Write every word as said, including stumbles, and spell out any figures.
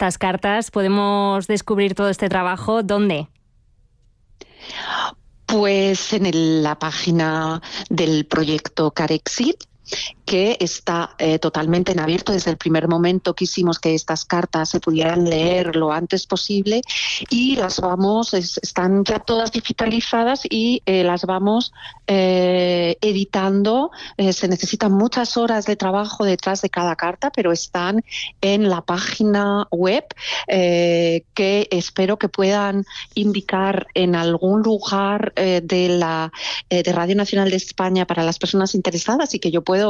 estas cartas. ¿Podemos descubrir todo este trabajo? ¿Dónde? Pues en el, la página del proyecto Carexit, que está eh, totalmente en abierto. Desde el primer momento quisimos que estas cartas se pudieran leer lo antes posible y las vamos, es, están ya todas digitalizadas y eh, las vamos eh, editando. Eh, se necesitan muchas horas de trabajo detrás de cada carta, pero están en la página web eh, que espero que puedan indicar en algún lugar eh, de, la, eh, de Radio Nacional de España para las personas interesadas y que yo puedo